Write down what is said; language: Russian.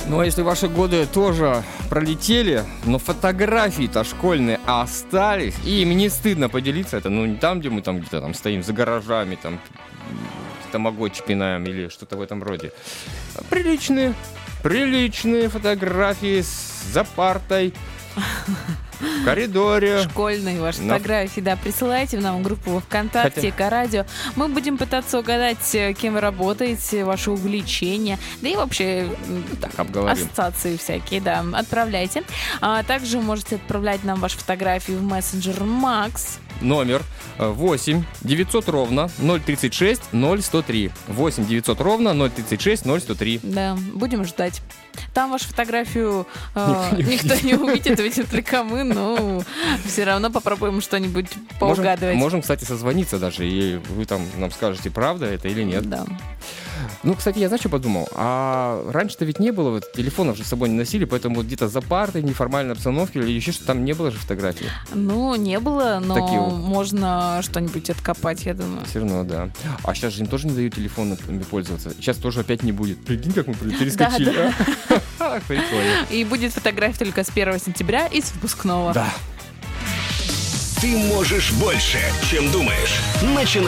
Ну, а если ваши годы тоже пролетели, но фотографии-то школьные остались, и им не стыдно поделиться, это, ну, не там, где мы там где-то там стоим за гаражами, там, тамагочи пинаем или что-то в этом роде. Приличные фотографии за партой, в коридоре. Школьные ваши фотографии, да, присылайте в нам группу во ВКонтакте, Эко-радио. Мы будем пытаться угадать, кем вы работаете, ваши увлечения, да и вообще ассоциации всякие, да, отправляйте. Также можете отправлять нам ваши фотографии в мессенджер Макс. Номер 8 900 ровно 036 0103. 8 900 ровно 036 0103. Да, будем ждать. Там вашу фотографию никто не увидит, видит только мы, но все равно попробуем что-нибудь поугадывать. Можем, кстати, созвониться даже, и вы там нам скажете, правда это или нет. Да. Ну, кстати, я, знаешь, что подумал? А раньше-то ведь не было, вот, телефонов же с собой не носили, поэтому вот где-то за партой, в неформальной обстановке или еще что-то, там не было же фотографий. Ну, не было, но такие можно что-нибудь откопать, я думаю. Все равно, да. А сейчас же им тоже не дают телефонами пользоваться. Сейчас тоже опять не будет. Прикинь, как мы перескочили. Да. Прикольно. И будет фотография только с 1 сентября и с выпускного. Да. Ты можешь больше, чем думаешь. Начинай.